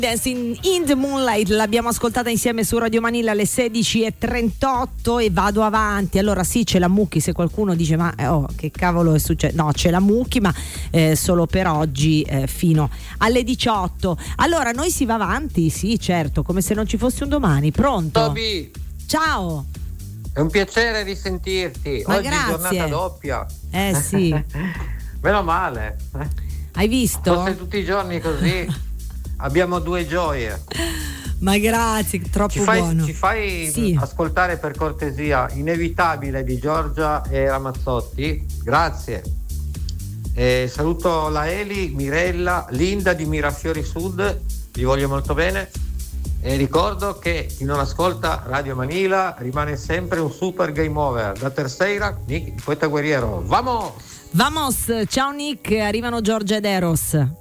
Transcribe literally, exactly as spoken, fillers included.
Dancing in the Moonlight l'abbiamo ascoltata insieme su Radio Manila alle sedici e trentotto e vado avanti. Allora sì, c'è la Mucchi, se qualcuno dice ma eh, oh, che cavolo è successo, no, c'è la Mucchi, ma eh, solo per oggi eh, fino alle diciotto. Allora noi si va avanti, sì certo, come se non ci fosse un domani. Pronto? Toby, ciao, è un piacere risentirti. Ma oggi grazie. Giornata doppia. Eh sì. Meno male. Hai visto? Fosse tutti i giorni così. Abbiamo due gioie. Ma grazie, troppo ci fai, buono. Ci fai sì. ascoltare per cortesia Inevitabile di Giorgia e Ramazzotti? Grazie. E saluto la Eli, Mirella, Linda di Mirafiori Sud, vi voglio molto bene. E ricordo che chi non ascolta Radio Manila rimane sempre un super game over. Da terceira, Nick, poeta guerriero. Vamos! Vamos, ciao Nick, arrivano Giorgia ed Eros.